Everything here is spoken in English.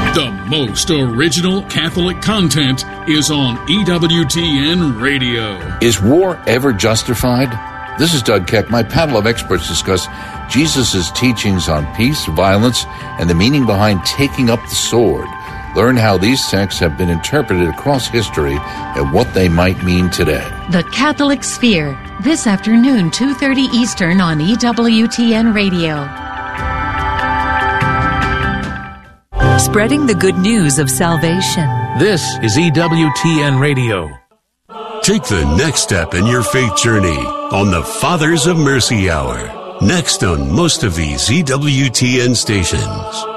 The most original Catholic content is on EWTN Radio. Is war ever justified? This is Doug Keck. My panel of experts discuss Jesus' teachings on peace, violence, and the meaning behind taking up the sword. Learn how these texts have been interpreted across history and what they might mean today. The Catholic Sphere, this afternoon, 2:30 Eastern on EWTN Radio. Spreading the good news of salvation. This is EWTN Radio. Take the next step in your faith journey on the Fathers of Mercy Hour. Next on most of these EWTN stations.